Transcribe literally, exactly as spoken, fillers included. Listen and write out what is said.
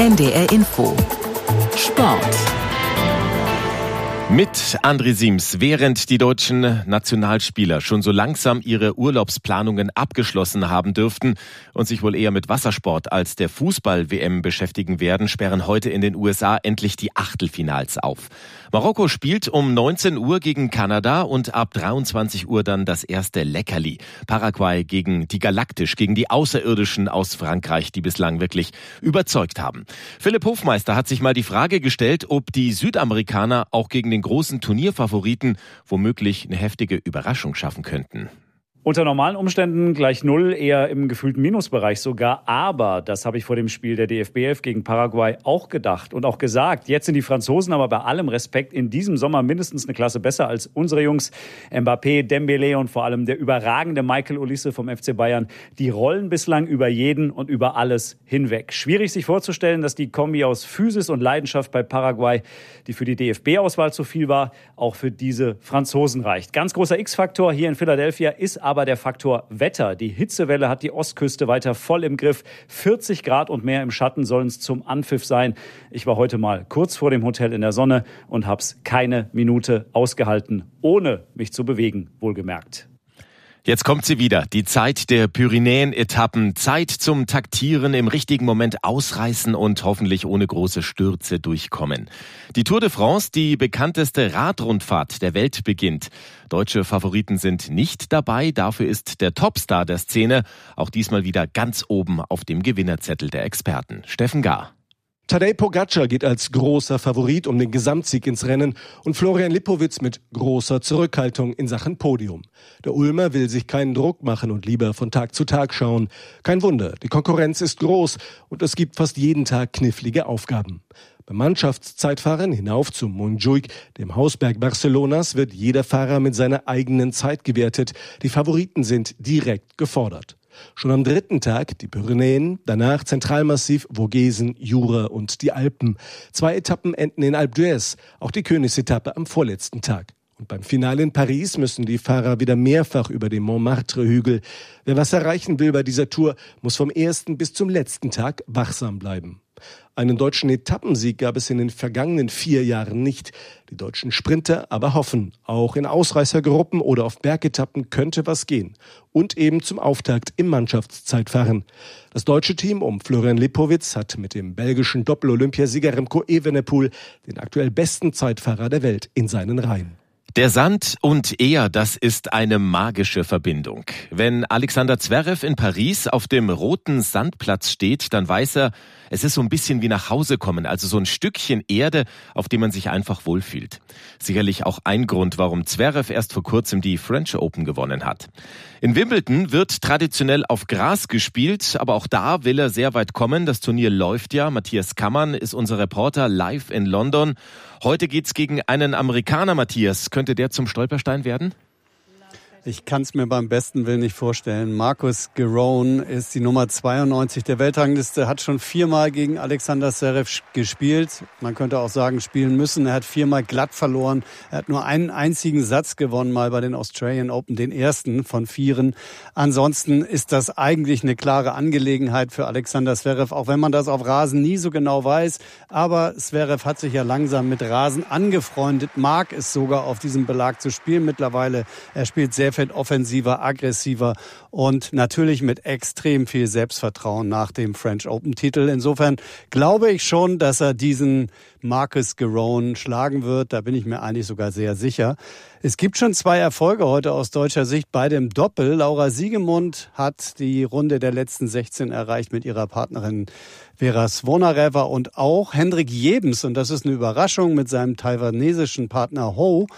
N D R Info Sport. Mit André Siems. Während die deutschen Nationalspieler schon so langsam ihre Urlaubsplanungen abgeschlossen haben dürften und sich wohl eher mit Wassersport als der Fußball-W M beschäftigen werden, sperren heute in den U S A endlich die Achtelfinals auf. Marokko spielt um neunzehn Uhr gegen Kanada und ab dreiundzwanzig Uhr dann das erste Leckerli. Paraguay gegen die Galaktisch, gegen die Außerirdischen aus Frankreich, die bislang wirklich überzeugt haben. Philipp Hofmeister hat sich mal die Frage gestellt, ob die Südamerikaner auch gegen den großen Turnierfavoriten womöglich eine heftige Überraschung schaffen könnten. Unter normalen Umständen gleich null, eher im gefühlten Minusbereich sogar. Aber das habe ich vor dem Spiel der D F B elf gegen Paraguay auch gedacht und auch gesagt. Jetzt sind die Franzosen aber bei allem Respekt in diesem Sommer mindestens eine Klasse besser als unsere Jungs. Mbappé, Dembélé und vor allem der überragende Michael Olise vom F C Bayern. Die rollen bislang über jeden und über alles hinweg. Schwierig sich vorzustellen, dass die Kombi aus Physis und Leidenschaft bei Paraguay, die für die D F B-Auswahl zu viel war, auch für diese Franzosen reicht. Ganz großer X-Faktor hier in Philadelphia ist aber Aber der Faktor Wetter. Die Hitzewelle hat die Ostküste weiter voll im Griff. vierzig Grad und mehr im Schatten sollen es zum Anpfiff sein. Ich war heute mal kurz vor dem Hotel in der Sonne und hab's keine Minute ausgehalten, ohne mich zu bewegen, wohlgemerkt. Jetzt kommt sie wieder, die Zeit der Pyrenäen-Etappen, Zeit zum Taktieren, im richtigen Moment ausreißen und hoffentlich ohne große Stürze durchkommen. Die Tour de France, die bekannteste Radrundfahrt der Welt, beginnt. Deutsche Favoriten sind nicht dabei, dafür ist der Topstar der Szene auch diesmal wieder ganz oben auf dem Gewinnerzettel der Experten. Steffen Gahr. Tadej Pogačar geht als großer Favorit um den Gesamtsieg ins Rennen und Florian Lipowitz mit großer Zurückhaltung in Sachen Podium. Der Ulmer will sich keinen Druck machen und lieber von Tag zu Tag schauen. Kein Wunder, die Konkurrenz ist groß und es gibt fast jeden Tag knifflige Aufgaben. Beim Mannschaftszeitfahren hinauf zum Montjuïc, dem Hausberg Barcelonas, wird jeder Fahrer mit seiner eigenen Zeit gewertet. Die Favoriten sind direkt gefordert. Schon am dritten Tag die Pyrenäen, danach Zentralmassiv, Vogesen, Jura und die Alpen. Zwei Etappen enden in Alpe d'Huez, auch die Königsetappe am vorletzten Tag. Und beim Finale in Paris müssen die Fahrer wieder mehrfach über den Montmartre-Hügel. Wer was erreichen will bei dieser Tour, muss vom ersten bis zum letzten Tag wachsam bleiben. Einen deutschen Etappensieg gab es in den vergangenen vier Jahren nicht. Die deutschen Sprinter aber hoffen, auch in Ausreißergruppen oder auf Bergetappen könnte was gehen. Und eben zum Auftakt im Mannschaftszeitfahren. Das deutsche Team um Florian Lipowitz hat mit dem belgischen Doppel-Olympiasieger Remco Evenepoel den aktuell besten Zeitfahrer der Welt in seinen Reihen. Der Sand und er, das ist eine magische Verbindung. Wenn Alexander Zverev in Paris auf dem roten Sandplatz steht, dann weiß er, es ist so ein bisschen wie nach Hause kommen, also so ein Stückchen Erde, auf dem man sich einfach wohlfühlt. Sicherlich auch ein Grund, warum Zverev erst vor kurzem die French Open gewonnen hat. In Wimbledon wird traditionell auf Gras gespielt, aber auch da will er sehr weit kommen. Das Turnier läuft ja. Matthias Kammann ist unser Reporter live in London. Heute geht's gegen einen Amerikaner, Matthias. Könnte der zum Stolperstein werden? Ich kann es mir beim besten Willen nicht vorstellen. Marcus Giron ist die Nummer zweiundneunzig der Weltrangliste, hat schon viermal gegen Alexander Zverev gespielt. Man könnte auch sagen, spielen müssen. Er hat viermal glatt verloren. Er hat nur einen einzigen Satz gewonnen, mal bei den Australian Open, den ersten von vieren. Ansonsten ist das eigentlich eine klare Angelegenheit für Alexander Zverev, auch wenn man das auf Rasen nie so genau weiß. Aber Zverev hat sich ja langsam mit Rasen angefreundet, mag es sogar auf diesem Belag zu spielen mittlerweile. Er spielt sehr offensiver, aggressiver und natürlich mit extrem viel Selbstvertrauen nach dem French Open-Titel. Insofern glaube ich schon, dass er diesen Marcus Giron schlagen wird. Da bin ich mir eigentlich sogar sehr sicher. Es gibt schon zwei Erfolge heute aus deutscher Sicht bei dem Doppel. Laura Siegemund hat die Runde der letzten sechzehn erreicht mit ihrer Partnerin Vera Svonareva und auch Hendrik Jebens, und das ist eine Überraschung, mit seinem taiwanesischen Partner Ho,